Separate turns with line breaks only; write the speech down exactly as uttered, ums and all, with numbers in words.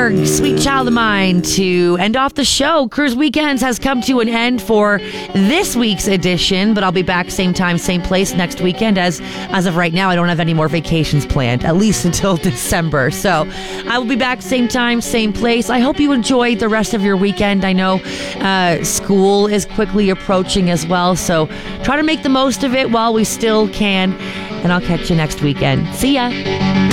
Berg, Sweet Child of Mine, to end off the show. Cruise Weekends has come to an end for this week's edition, but I'll be back same time, same place next weekend. As as of right now, I don't have any more vacations planned, at least until December. So I will be back same time, same place. I hope you enjoyed the rest of your weekend. I know uh, school is quickly approaching as well, so try to make the most of it while we still can. And I'll catch you next weekend. See ya.